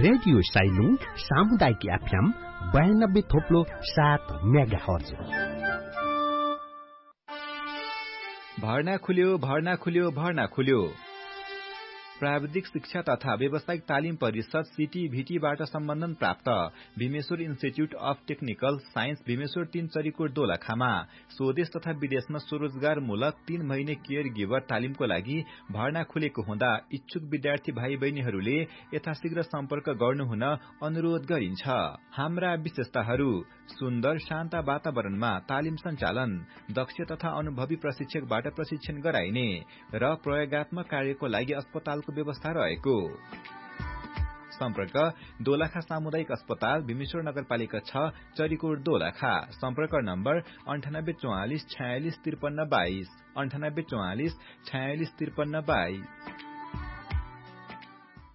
Radio Sailung सामुदायिक FM 92.7 megahertz. भर्ना खुल्यो। प्राविधिक शिक्षा तथा व्यावसायिक तालिम परिषद सीटीभीटीबाट सम्बन्धन प्राप्त Bhimeshwar institute of technical science Bhimeshwar 3 Charikot दोलखामा स्वदेश तथा विदेशमा स्वरोजगारमूलक 3 महिने केयर गिभर तालिमको लागि भर्ना खुलेको हुँदा इच्छुक विद्यार्थी भाइ बहिनीहरूले यथाशीघ्र सम्पर्क गर्नुहुन अनुरोध गरिन्छ। हाम्रा विशेषताहरू: सुन्दर शान्त वातावरणमा तालिम सञ्चालन, दक्ष तथा अनुभवी प्रशिक्षकबाट प्रशिक्षण गराइने र प्रयोगात्मक कार्यको लागि अस्पतालको व्यवस्था रहेको। सम्पर्क: दोलखा सामुदायिक अस्पताल, भीमेश्वर नगरपालिका 6, चरीकोट दोलखा। सम्पर्क नम्बर 9844 46 53 22 9844 46 53 22।